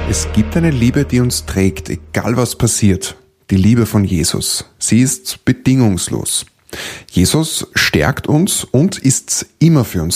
Es gibt eine Liebe, die uns trägt, egal was passiert. Die Liebe von Jesus. Sie ist bedingungslos. Jesus stärkt uns und ist immer für uns